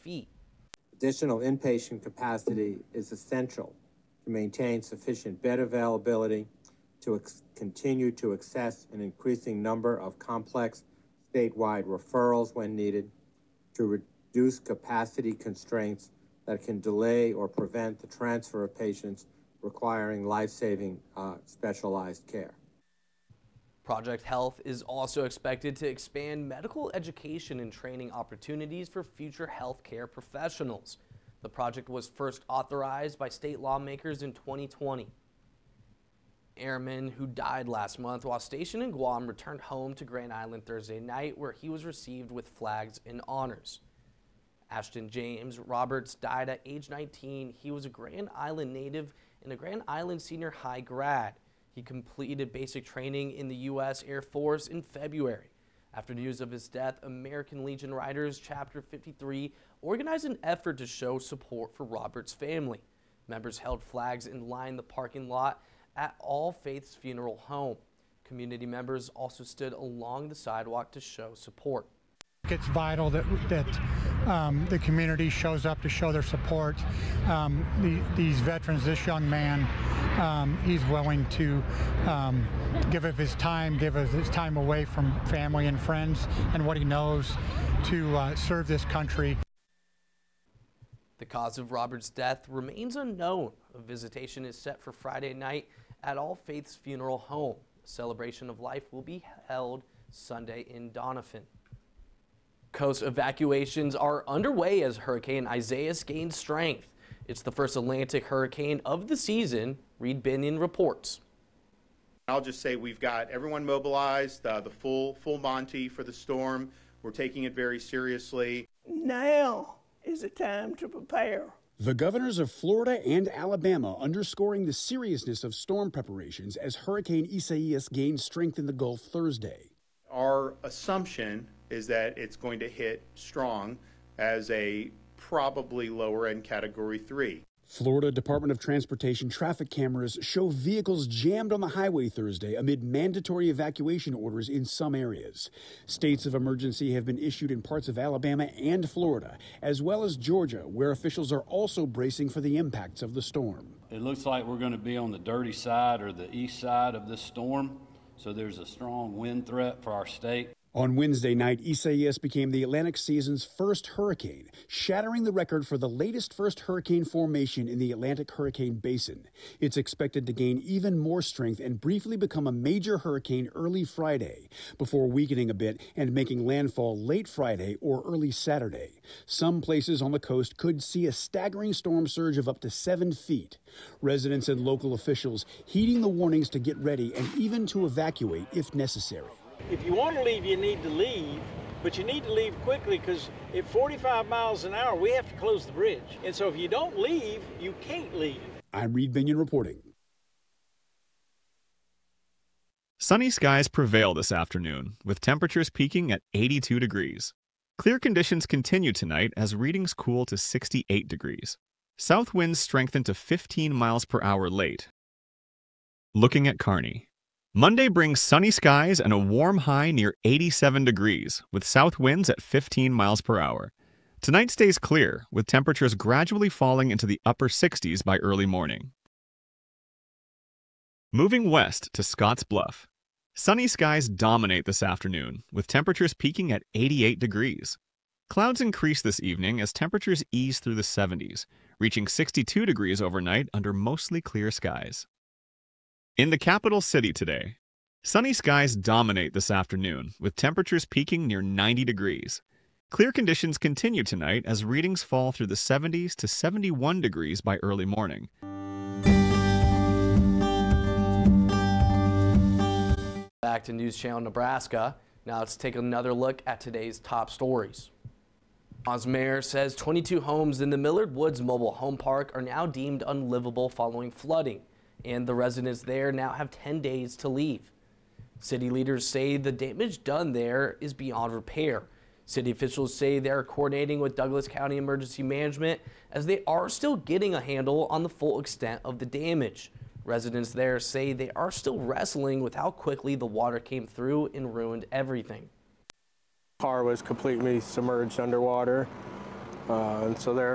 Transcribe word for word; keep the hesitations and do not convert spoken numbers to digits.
feet. Additional inpatient capacity is essential to maintain sufficient bed availability, to ex- continue to access an increasing number of complex statewide referrals when needed, to reduce capacity constraints that can delay or prevent the transfer of patients requiring life-saving uh, specialized care. Project Health is also expected to expand medical education and training opportunities for future healthcare professionals. The project was first authorized by state lawmakers in twenty twenty. Airman who died last month while stationed in Guam returned home to Grand Island Thursday night, where he was received with flags and honors. Ashton James Roberts died at age nineteen. He was a Grand Island native and a Grand Island Senior High grad. He completed basic training in the U S Air Force in February. After news of his death, American Legion Riders Chapter fifty-three organized an effort to show support for Roberts' family. Members held flags and lined the parking lot at All Faiths Funeral Home. Community members also stood along the sidewalk to show support. It's vital that that um, the community shows up to show their support. Um, the, these veterans, this young man, um, he's willing to um, give of his time, give of his time away from family and friends and what he knows to uh, serve this country. The cause of Roberts' death remains unknown. A visitation is set for Friday night at All Faiths Funeral Home. A celebration of life will be held Sunday in Doniphan. Coast evacuations are underway as Hurricane Isaias gains strength. It's the first Atlantic hurricane of the season. Reed Binion reports. I'll just say we've got everyone mobilized, uh, the full full Monty for the storm. We're taking it very seriously. Now is the time to prepare. The governors of Florida and Alabama underscoring the seriousness of storm preparations as Hurricane Isaias gains strength in the Gulf Thursday. Our assumption is that it's going to hit strong as a probably lower end category three. Florida Department of Transportation traffic cameras show vehicles jammed on the highway Thursday amid mandatory evacuation orders in some areas. States of emergency have been issued in parts of Alabama and Florida, as well as Georgia, where officials are also bracing for the impacts of the storm. It looks like we're going to be on the dirty side or the east side of this storm, so there's a strong wind threat for our state. On Wednesday night, Isaias became the Atlantic season's first hurricane, shattering the record for the latest first hurricane formation in the Atlantic Hurricane Basin. It's expected to gain even more strength and briefly become a major hurricane early Friday, before weakening a bit and making landfall late Friday or early Saturday. Some places on the coast could see a staggering storm surge of up to seven feet. Residents and local officials heeding the warnings to get ready and even to evacuate if necessary. If you want to leave, you need to leave, but you need to leave quickly because at forty-five miles an hour, we have to close the bridge. And so if you don't leave, you can't leave. I'm Reed Binion reporting. Sunny skies prevail this afternoon, with temperatures peaking at eighty-two degrees. Clear conditions continue tonight as readings cool to sixty-eight degrees. South winds strengthen to fifteen miles per hour late. Looking at Kearney. Monday brings sunny skies and a warm high near eighty-seven degrees, with south winds at fifteen miles per hour. Tonight stays clear, with temperatures gradually falling into the upper sixties by early morning. Moving west to Scotts Bluff. Sunny skies dominate this afternoon, with temperatures peaking at eighty-eight degrees. Clouds increase this evening as temperatures ease through the seventies, reaching sixty-two degrees overnight under mostly clear skies. In the capital city today, sunny skies dominate this afternoon, with temperatures peaking near ninety degrees. Clear conditions continue tonight as readings fall through the seventies to seventy-one degrees by early morning. Back to News Channel Nebraska. Now let's take another look at today's top stories. Oz Mayor says twenty-two homes in the Millard Woods Mobile Home Park are now deemed unlivable following flooding, and the residents there now have ten days to leave. City leaders say the damage done there is beyond repair. City officials say they are coordinating with Douglas County Emergency Management as they are still getting a handle on the full extent of the damage. Residents there say they are still wrestling with how quickly the water came through and ruined everything. The car was completely submerged underwater. Uh, and so they're